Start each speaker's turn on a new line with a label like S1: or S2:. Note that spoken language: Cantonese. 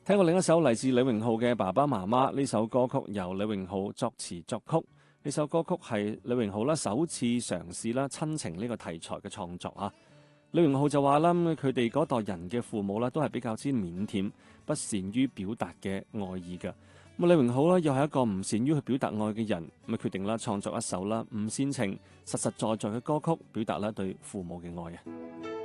S1: 聽過另一首嚟自李榮浩嘅《爸爸媽媽》，呢首歌曲由李榮浩作詞作曲。呢首歌曲係李榮浩首次嘗試親情呢個題材嘅創作啊。李榮浩就話啦，佢哋嗰代人嘅父母都係比較之腼腆，不善於表達嘅愛意嘅。咁李榮浩又係一個唔善於去表達愛嘅人，咁決定創作一首唔煽情、實實在在嘅歌曲，表達對父母嘅愛啊。